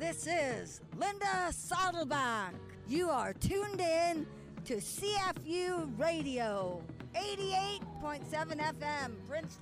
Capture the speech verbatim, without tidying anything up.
This is Linda Saddleback. You are tuned in to C F U Radio, eighty-eight point seven F M, Prince